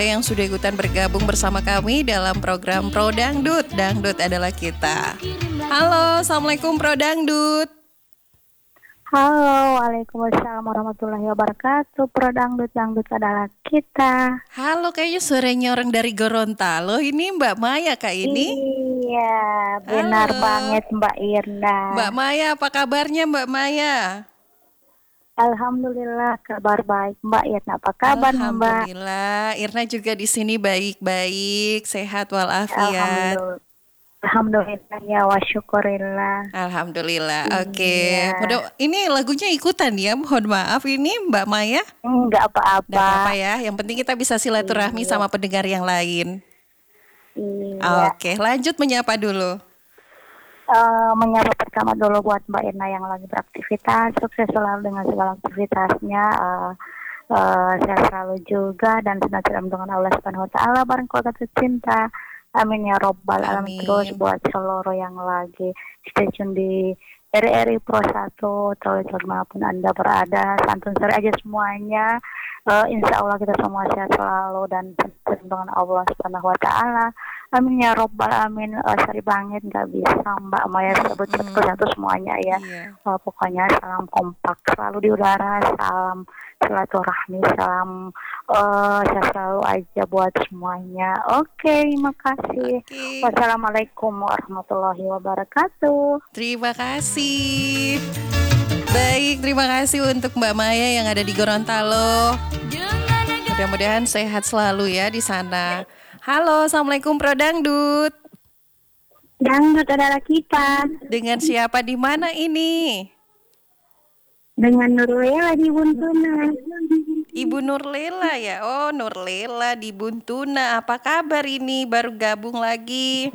yang sudah ikutan bergabung bersama kami dalam program Pro Dangdut. Dangdut adalah kita. Halo, Assalamualaikum Pro Dangdut. Halo, waalaikumsalam warahmatullahi wabarakatuh. Pro Dangdut, dangdut adalah kita. Halo, kayaknya suaranya orang dari Gorontalo. Ini Mbak Maya kak ini. Iya, benar Halo. banget Mbak Irna. Mbak Maya, apa kabarnya Mbak Maya? Alhamdulillah kabar baik Mbak Irna. Apa kabar Mbak? Alhamdulillah, Irna juga di sini baik-baik, sehat walafiat. Alhamdulillah ya wa syukurillah. Alhamdulillah. Oke. Iya. Ini lagunya ikutan ya. Mohon maaf ini Mbak Maya. Enggak Nggak apa-apa apa-apa. ya. Yang penting kita bisa silaturahmi sama pendengar yang lain. Iya. Oke, lanjut menyapa dulu. Menyapa pertama dulu buat Mbak Irna yang lagi beraktivitas, sukses selalu dengan segala aktivitasnya. Sehat selalu juga dan senantiasa dengan Allah Subhanahu Wa Taala bareng keluarga tercinta. Amin ya robbal alamin. Amin. Terus buat seluruh yang lagi stay tune di RRI Pro 1 atau dimanapun Anda berada, santun seri aja semuanya. Insya Allah kita semua sehat selalu dan senantiasa dengan Allah Subhanahu Wa Taala. Amin ya robbal alamin. Sorry banget nggak bisa Mbak Maya sebut satu semuanya ya. Iya. Pokoknya salam kompak selalu di udara, salam silaturahmi, salam sehat selalu aja buat semuanya. Oke, makasih. Oke. Wassalamualaikum warahmatullahi wabarakatuh. Terima kasih. Baik, terima kasih untuk Mbak Maya yang ada di Gorontalo. Mudah-mudahan sehat selalu ya di sana. Halo, Assalamualaikum Pro Dangdut. Dangdut adalah kita. Dengan siapa di mana ini? Dengan Nurlela di Buntuna. Ibu Nurlela ya. Oh, Nurlela di Buntuna. Apa kabar ini? Baru gabung lagi.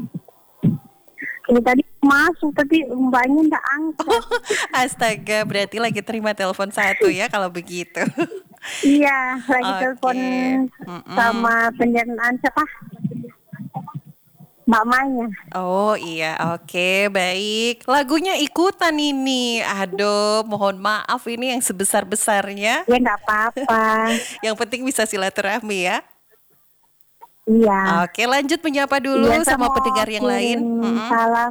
Ini tadi masuk tapi mbaknya nggak angkat. Astaga, berarti lagi terima telepon satu ya kalau begitu. Iya, lagi Oke. telepon sama pendanaan siapa? Mbak Maya. Oh iya, oke, baik. Lagunya ikutan ini. Aduh, mohon maaf ini yang sebesar-besarnya. Ya nggak apa-apa. Yang penting bisa silaturahmi ya. Iya. Oke, lanjut menyapa dulu Iya, saya sama mau pendengar yang lain. kirim salam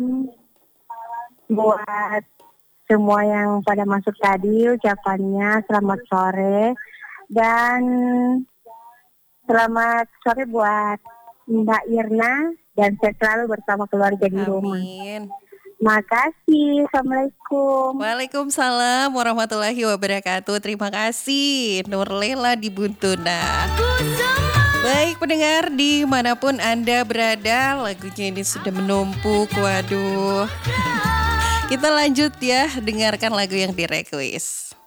buat semua yang pada masuk tadi, ucapannya selamat sore dan selamat sore buat Mbak Irna dan sehat selalu bersama keluarga di rumah. Amin. Makasih. Assalamualaikum. Waalaikumsalam warahmatullahi wabarakatuh. Terima kasih Nurlela di Buntuna. Baik pendengar dimanapun Anda berada, lagunya ini sudah menumpuk. Waduh. Kita lanjut ya, dengarkan lagu yang di request.